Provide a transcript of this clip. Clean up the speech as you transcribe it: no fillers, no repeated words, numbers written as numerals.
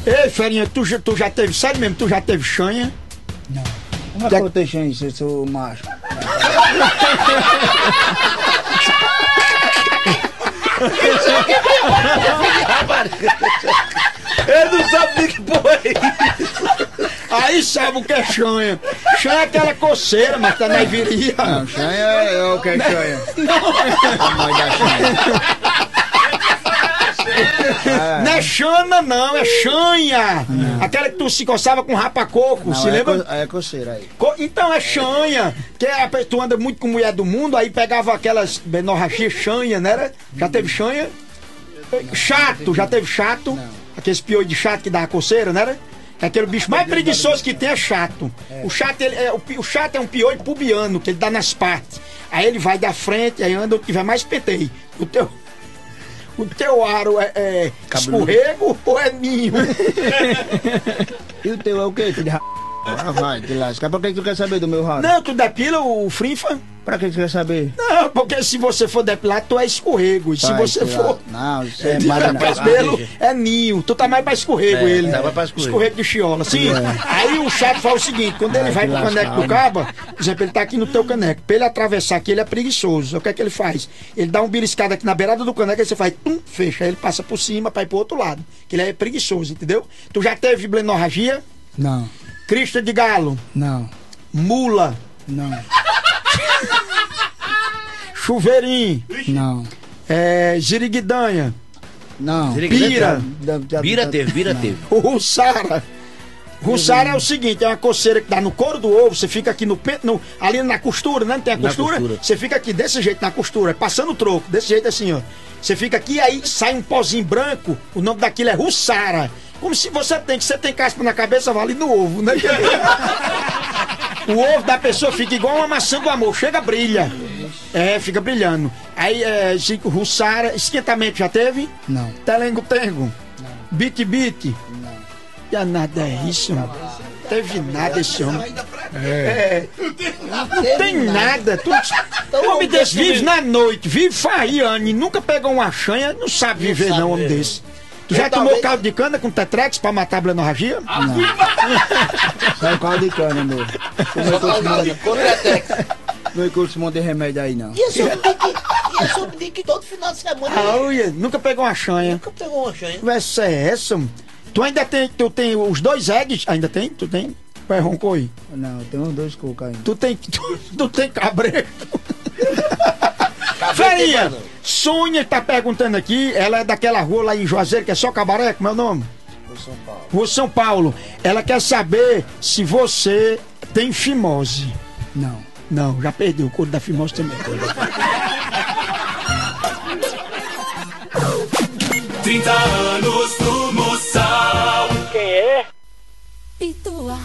Ei, Ferinha, tu já teve, sério mesmo, tu já teve chanha? Não. Como é que eu tenho chanha se eu sou macho? Ele não sabe nem que porra é isso. Aí sabe o que é chanha. Chanha é aquela coceira, mas tá na viria. Não, chanha é o que é chanha. A mãe da chanha. Não é chana não, é chanha. Aquela que tu se coçava com rapacoco, Não, se lembra? É coceira aí. Então é chanha, que tu anda muito com mulher do mundo, aí pegava aquelas benorrachia chanha, né? Era? Já teve chanha? Chato, já teve chato? Não. Aqueles piolhos de chato que dá coceira, né? É aquele bicho mais preguiçoso que tem é chato. O chato, o chato é um piolho pubiano, que ele dá nas partes. Aí ele vai da frente, aí anda onde tiver mais penteio. O teu aro é escorrego ou é ninho? E o teu é o quê, filho de ra... Ah, vai, te lasca. Pra que tu quer saber do meu raro? Não, tu depila o frinfa? Pra que tu quer saber? Não, porque se você for depilar, tu é escorrego. E se você for... Não, isso é mais cabelo, é ninho. Tu tá mais pra escorrego ele. Tá mais pra Escorrego de chiola. Sim. Aí o chato fala o seguinte, quando ele vai pro caneco do caba, por exemplo, ele tá aqui no teu caneco. Pra ele atravessar aqui, ele é preguiçoso. O que é que ele faz? Ele dá um beliscado aqui na beirada do caneco, aí você faz, fecha. Aí ele passa por cima pra ir pro outro lado. Que ele é preguiçoso, entendeu? Tu já teve blenorragia? Não. Crista de galo? Não. Mula? Não. Chuveirinho? Não. Ziriguidanha? Não. Pira? Vira teve. Russara? Russara é o seguinte, é uma coceira que dá no couro do ovo, você fica aqui ali na costura, né? Não tem a costura? Você fica aqui desse jeito na costura, passando o troco, desse jeito assim, ó. Você fica aqui, aí sai um pozinho branco, o nome daquilo é russara. Como se você tem caspa na cabeça, vale no ovo, né? O ovo da pessoa fica igual uma maçã do amor, chega, brilha. Fica brilhando. Aí, russara, esquentamento já teve? Não. Telengo-tengo? Não. Bit-bit? Não. Já nada é isso, mano. Não teve nada esse homem. Não tem nada. O homem desse vive na noite, vive farriando e nunca pegou uma chanha, não sabe viver não, homem desse. Tu já tomou caldo de cana com tetrex pra matar a blenorragia? Não. Só caldo de cana, meu. Não curso um monte de remédio aí, não. E esse homem que todo final de semana... Nunca pegou uma chanha. Nunca pegou uma chanha. Essa é essa, mano. Tu ainda tem, os 2 eggs? Ainda tem? Tu tem? Pai roncou aí? Não, eu tenho uns 2 cocos ainda. Tu tem cabreto? Ferinha, Sônia tá perguntando aqui, ela é daquela rua lá em Juazeiro, que é só Cabaré, como é o nome? São Paulo. Rua São Paulo. Ela quer saber se você tem fimose. Não. Não, já perdeu o couro da fimose também. 30 anos